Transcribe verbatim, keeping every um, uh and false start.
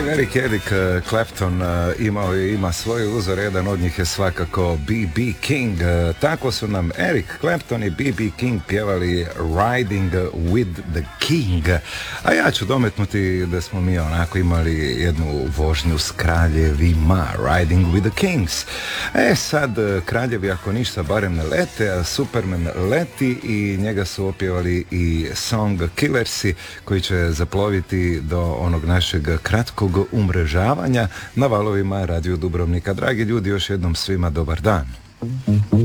Eric Eric Clapton imao i ima svoj uzor, jedan od njih je svakako B B King. Tako su nam Eric Clapton i B B King pjevali Riding with the King. A ja ću dometnuti da smo mi onako imali jednu vožnju s kraljevima, Riding with the Kings. E sad, kraljevi ako ništa barem ne lete, a Superman leti i njega su opjevali i Song Killersi koji će zaploviti do onog našeg kratkog umrežavanja na valovima Radio Dubrovnika. Dragi ljudi, još jednom svima dobar dan.